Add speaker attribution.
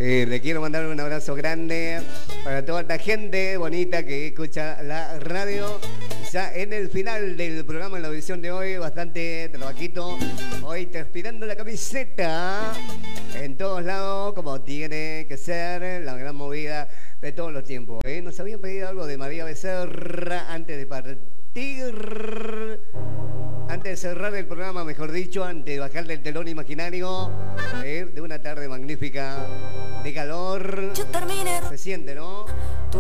Speaker 1: Le quiero mandar un abrazo grande para toda esta gente bonita que escucha la radio. Ya en el final del programa, en la edición de hoy, bastante trabajito. Hoy transpirando la camiseta en todos lados, como tiene que ser, la gran movida de todos los tiempos. Nos habían pedido algo de María Becerra antes de partir. Antes de cerrar el programa, mejor dicho, antes de bajar del telón imaginario, de una tarde magnífica de calor. Se siente, ¿no?